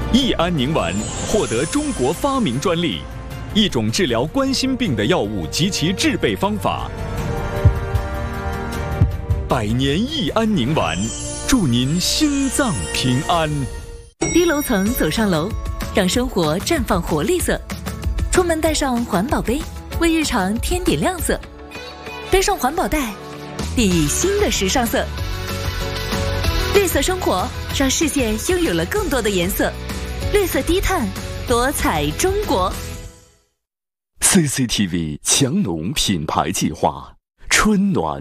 益安宁丸获得中国发明专利，一种治疗冠心病的药物及其制备方法。百年益安宁丸，祝您心脏平安。 低楼层走上楼，让生活绽放活力色。出门带上环保杯，为日常添点亮色。背上环保袋，熨以新的时尚色。绿色生活，让世界拥有了更多的颜色。绿色低碳，多彩中国。 CCTV 强农品牌计划，春暖。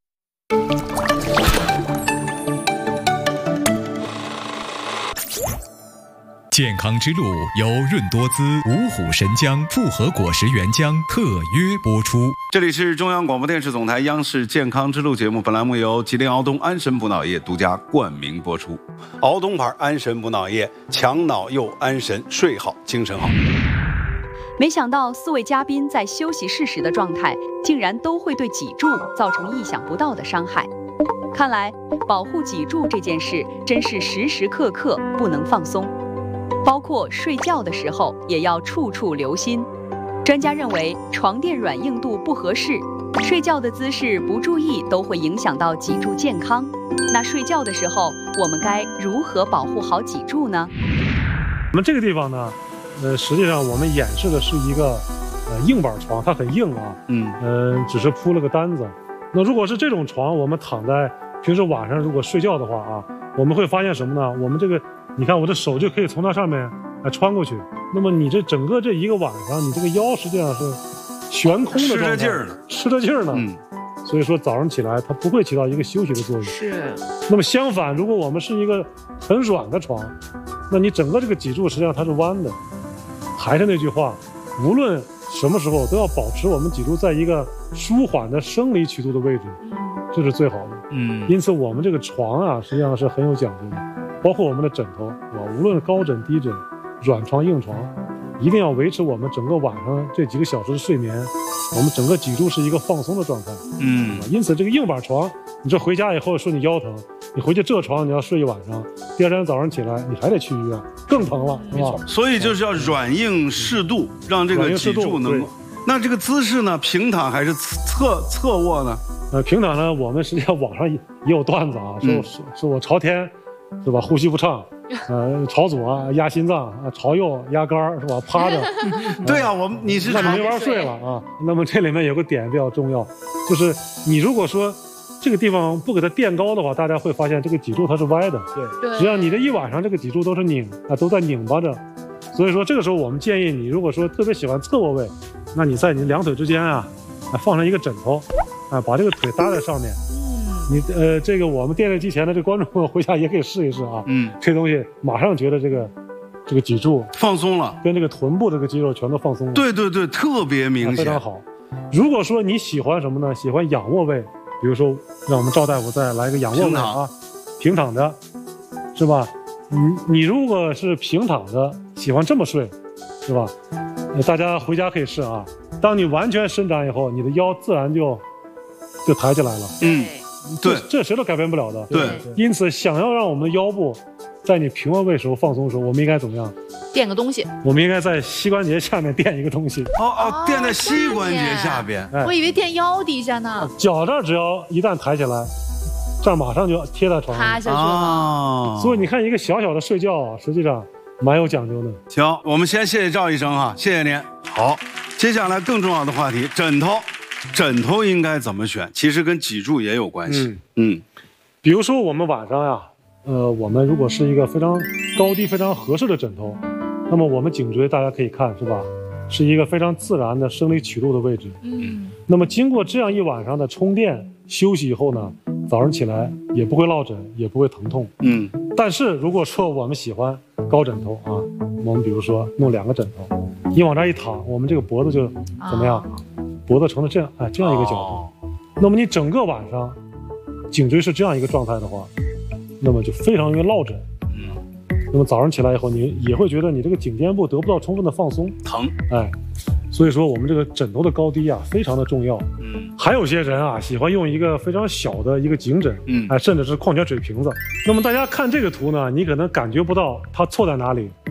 健康之路由润多滋、五虎神姜复合果实原浆特约播出。 这里是中央广播电视总台央视健康之路节目，本栏目由吉林敖东安神补脑液独家冠名播出。敖东牌安神补脑液，强脑又安神，睡好精神好。 没想到4位嘉宾在休息室时的状态，竟然都会对脊柱造成意想不到的伤害。看来保护脊柱这件事真是时时刻刻不能放松。包括睡觉的时候也要处处留心。专家认为，床垫软硬度不合适，睡觉的姿势不注意都会影响到脊柱健康。那睡觉的时候，我们该如何保护好脊柱呢？ 我们这个地方呢，实际上我们演示的是一个硬板床，它很硬啊，只是铺了个单子。那如果是这种床，我们躺在平时晚上如果睡觉的话啊，我们会发现什么呢？我们这个。你看我的手就可以从那上面穿过去，那么你这整个这一个晚上，你这个腰实际上是悬空的状态，吃着劲儿呢。所以说早上起来它不会起到一个休息的作用。 是。 那么相反，如果我们是一个很软的床，那你整个这个脊柱实际上它是弯的。还是那句话，无论什么时候都要保持我们脊柱在一个舒缓的生理曲度的位置，这是最好的。因此我们这个床啊，实际上是很有讲究的。包括我们的枕头，是吧？无论高枕低枕、软床硬床，一定要维持我们整个晚上这几个小时的睡眠，我们整个脊柱是一个放松的状态。因此这个硬板床，你这回家以后说你腰疼，你回去这床你要睡一晚上，第二天早上起来你还得去医院，更疼了，是吧？ 所以就是要软硬适度，让这个脊柱能够。那这个姿势呢？平躺还是侧卧呢？ 平躺呢，我们实际上网上也有段子啊，说我朝天。是吧？呼吸不畅，朝左压心脏，朝右压肝，是吧？趴着。 对啊，你是那你没法睡了啊。那么这里面有个点比较重要，就是你如果说这个地方不给它垫高的话，大家会发现这个脊柱它是歪的。对，实际上你这一晚上这个脊柱都是都在拧巴着。所以说这个时候我们建议你，如果说特别喜欢侧卧位，那你在你两腿之间啊，放上一个枕头，把这个腿搭在上面。你这个我们电视机前的这观众朋友回家也可以试一试啊。这东西马上觉得这个脊柱放松了， 跟这个臀部这个肌肉全都放松了。 对，特别明显， 非常好。如果说你喜欢什么呢？喜欢仰卧位，比如说让我们赵大夫再来个仰卧位啊，平躺着，是吧？你如果是平躺着，喜欢这么睡，是吧？大家回家可以试啊。当你完全伸展以后，你的腰自然就抬起来了。 对， 这谁都改变不了的。 对， 因此想要让我们的腰部在你平卧位时候放松的时候，我们应该怎么样？ 垫个东西。我们应该在膝关节下面垫一个东西。 垫在膝关节下边。 我以为垫腰底下呢。 脚这儿只要一旦抬起来，这儿马上就贴在床上， 塌下去了。 所以你看，一个小小的睡觉，实际上蛮有讲究的。 行，我们先谢谢赵医生哈，谢谢您。好，接下来更重要的话题，枕头应该怎么选？其实跟脊柱也有关系。 比如说我们晚上呀，我们如果是一个非常高低非常合适的枕头，那么我们颈椎大家可以看是吧，是一个非常自然的生理曲度的位置。那么经过这样一晚上的充电休息以后呢，早上起来也不会落枕，也不会疼痛。但是如果说我们喜欢高枕头啊，我们比如说弄2个枕头，你往这一躺，我们这个脖子就怎么样？脖子成了这样一个角度，那么你整个晚上颈椎是这样一个状态的话，那么就非常容易落枕。那么早上起来以后，你也会觉得你这个颈肩部得不到充分的放松， 疼。 所以说我们这个枕头的高低啊非常的重要。还有些人啊喜欢用一个非常小的一个颈枕，甚至是矿泉水瓶子。那么大家看这个图呢，你可能感觉不到它错在哪里。